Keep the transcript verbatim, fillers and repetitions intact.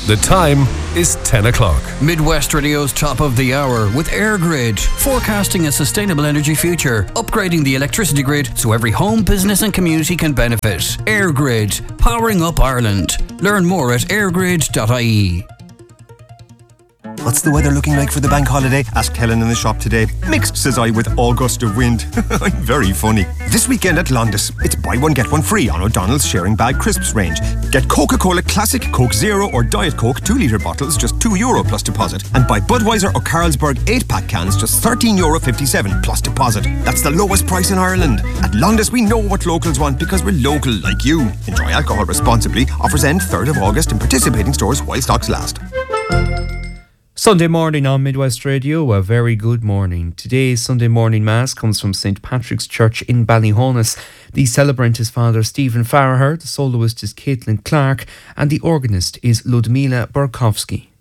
The time is ten o'clock. Midwest Radio's top of the hour with AirGrid, forecasting a sustainable energy future, upgrading the electricity grid so every home, business and community can benefit. AirGrid, powering up Ireland. Learn more at airgrid dot I E. What's the weather looking like for the bank holiday? Asked Helen in the shop today. Mixed, says I, with all gust of wind. I'm very funny. This weekend at Londis, it's buy one get one free on O'Donnell's Sharing Bag Crisps range. Get Coca-Cola Classic, Coke Zero or Diet Coke two litre bottles, just two euro plus deposit. And buy Budweiser or Carlsberg eight pack cans, just thirteen euro fifty-seven plus deposit. That's the lowest price in Ireland. At Londis, we know what locals want because we're local like you. Enjoy alcohol responsibly. Offers end third of August in participating stores while stocks last. Sunday morning on Midwest Radio, a very good morning. Today's Sunday morning Mass comes from Saint Patrick's Church in Ballyhonus. The celebrant is Father Stephen Farraher, the soloist is Caitlin Clark, and the organist is Ludmila Burkowski.